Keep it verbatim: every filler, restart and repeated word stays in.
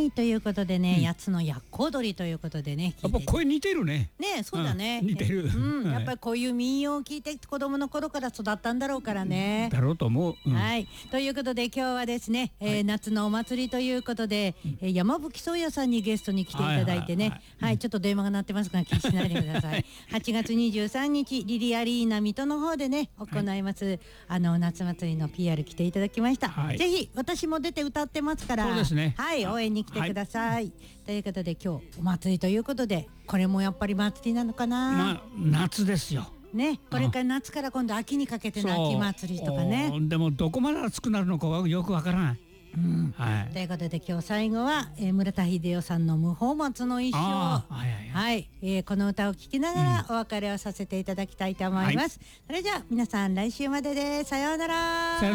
はいということでね、 うんやつのやっこ踊りということでね、 やっぱ声似てるね。 ね、そうだね、 うん似てるうん、 はいやっぱりこういう民謡を聞いて子供の頃から育ったんだろうからね。 だろうと思う。うんはいということで今日はですね、えー夏のお祭りということで、えー山吹宗也さんにゲストに来ていただいてね、 はいははいいちょっと電話が鳴ってますが気にしないでください。はちがつにじゅうさんにちリリアリーナ水戸の方でね行います、あの夏祭りの ピーアール 来ていただきました、 はいぜひ私も出て歌ってますから、 そうですねはい応援に来てください、ということで今日お祭りということでこれもやっぱり祭りなのかな、 まあ夏ですよ。 ね、これから夏から今度秋にかけての秋祭りとかね。 そうでもどこまで暑くなるのかはよくわからない。 うんはい。 ということで今日最後は、えー村田秀夫さんの無法松の一生、 あーはいはいはいはい、えーこの歌を聴きながらお別れをさせていただきたいと思います、それじゃあ皆さん来週までです。さようなら。 さよ